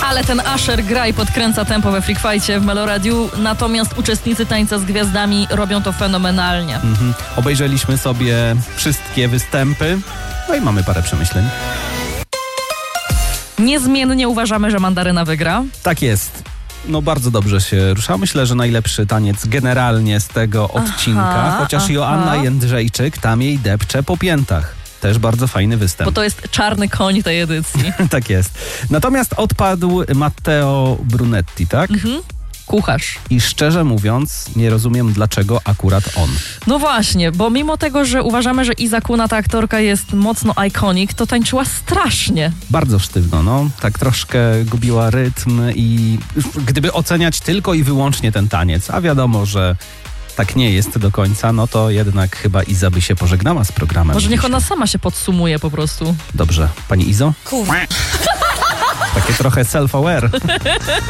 Ale ten Usher gra i podkręca tempo we Freak Fightie w Meloradiu, natomiast uczestnicy Tańca z Gwiazdami robią to fenomenalnie. Obejrzeliśmy sobie wszystkie występy, no i mamy parę przemyśleń. Niezmiennie uważamy, że Mandaryna wygra. Tak jest. No bardzo dobrze się rusza. Myślę, że najlepszy taniec generalnie z tego odcinka, chociaż Joanna Jędrzejczyk tam jej depcze po piętach. Też bardzo fajny występ. Bo to jest czarny koń tej edycji. Tak jest. Natomiast odpadł Matteo Brunetti, tak? Kucharz. I szczerze mówiąc, nie rozumiem, dlaczego akurat on. No właśnie, bo mimo tego, że uważamy, że Iza Kuna, ta aktorka, jest mocno iconic, to tańczyła strasznie. Bardzo sztywno, no. Tak troszkę gubiła rytm i gdyby oceniać tylko i wyłącznie ten taniec, a wiadomo, że tak nie jest do końca, no to jednak chyba Iza by się pożegnała z programem. Może niech ona sama się podsumuje po prostu. Dobrze. Pani Izo? Kurwa. Takie trochę self-aware.